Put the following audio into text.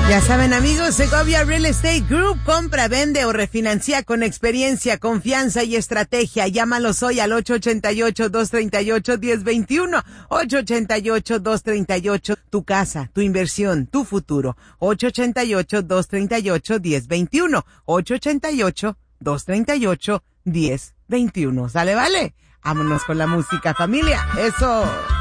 Ya saben, amigos, Segovia Real Estate Group compra, vende o refinancia con experiencia, confianza y estrategia. Llámalos hoy al 888-238-1021. 888-238, tu casa, tu inversión, tu futuro. 888-238-1021. 888-238-1021. ¿Sale, vale? Vámonos con la música, familia. Eso.